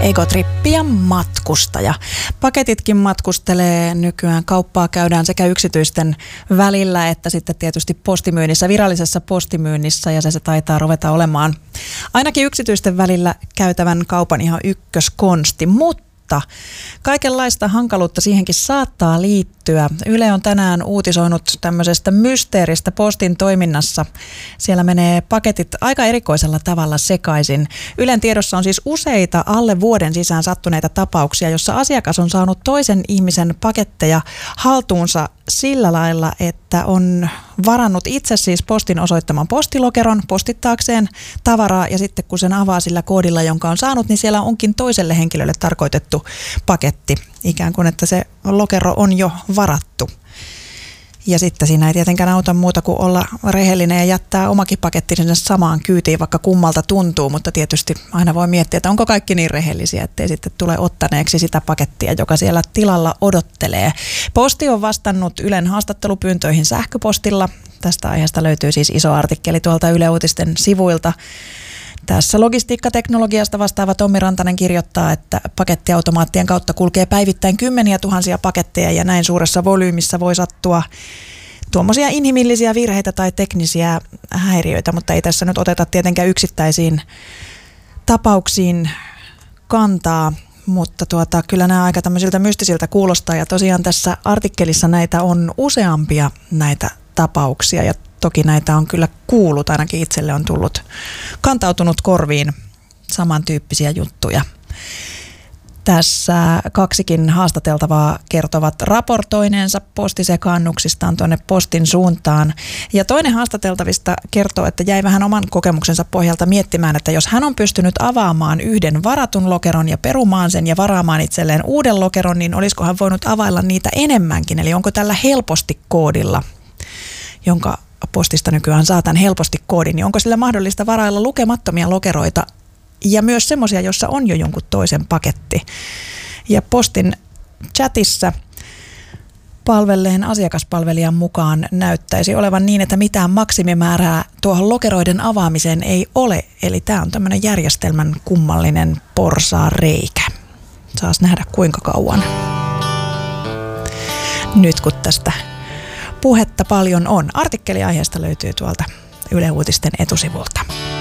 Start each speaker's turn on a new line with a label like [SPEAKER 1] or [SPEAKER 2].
[SPEAKER 1] Egotrippi ja matkustaja. Paketitkin matkustelee nykyään. Kauppaa käydään sekä yksityisten välillä että sitten tietysti postimyynnissä, virallisessa postimyynnissä, ja se taitaa ruveta olemaan ainakin yksityisten välillä käytävän kaupan ihan ykköskonsti, mutta kaikenlaista hankaluutta siihenkin saattaa liittyä. Yle on tänään uutisoinut tämmöisestä mysteeristä postin toiminnassa. Siellä menee paketit aika erikoisella tavalla sekaisin. Ylen tiedossa on siis useita alle vuoden sisään sattuneita tapauksia, jossa asiakas on saanut toisen ihmisen paketteja haltuunsa sillä lailla, että on varannut itse siis postin osoittaman postilokeron postittaakseen tavaraa, ja sitten kun sen avaa sillä koodilla, jonka on saanut, niin siellä onkin toiselle henkilölle tarkoitettu paketti, ikään kuin että se lokero on jo varattu. Ja sitten siinä ei tietenkään auta muuta kuin olla rehellinen ja jättää omakin paketti sinne samaan kyytiin, vaikka kummalta tuntuu, mutta tietysti aina voi miettiä, että onko kaikki niin rehellisiä, ettei sitten tule ottaneeksi sitä pakettia, joka siellä tilalla odottelee. Posti on vastannut Ylen haastattelupyyntöihin sähköpostilla. Tästä aiheesta löytyy siis iso artikkeli tuolta Yle Uutisten sivuilta. Tässä logistiikkateknologiasta vastaava Tommi Rantanen kirjoittaa, että pakettiautomaattien kautta kulkee päivittäin kymmeniä tuhansia paketteja, ja näin suuressa volyymissa voi sattua tuommoisia inhimillisiä virheitä tai teknisiä häiriöitä, mutta ei tässä nyt oteta tietenkään yksittäisiin tapauksiin kantaa, mutta kyllä nämä aika tämmöisiltä mystisiltä kuulostaa, ja tosiaan tässä artikkelissa näitä on useampia näitä tapauksia, ja toki näitä on kyllä kuullut, ainakin itselle on kantautunut korviin samantyyppisiä juttuja. Tässä kaksikin haastateltavaa kertovat raportoineensa postisekaannuksistaan tuonne postin suuntaan. Ja toinen haastateltavista kertoo, että jäi vähän oman kokemuksensa pohjalta miettimään, että jos hän on pystynyt avaamaan yhden varatun lokeron ja perumaan sen ja varaamaan itselleen uuden lokeron, niin olisiko hän voinut availla niitä enemmänkin? Eli onko tällä helposti koodilla, jonka postista nykyään saatan helposti koodin, niin onko sillä mahdollista varailla lukemattomia lokeroita ja myös semmoisia, jossa on jo jonkun toisen paketti. Ja postin chatissa palvelleen asiakaspalvelijan mukaan näyttäisi olevan niin, että mitään maksimimäärää tuohon lokeroiden avaamiseen ei ole. Eli tämä on tämmöinen järjestelmän kummallinen porsaanreikä. Saas nähdä kuinka kauan. Nyt kun tästä puhetta paljon on. Artikkeli aiheesta löytyy tuolta Yle Uutisten etusivulta.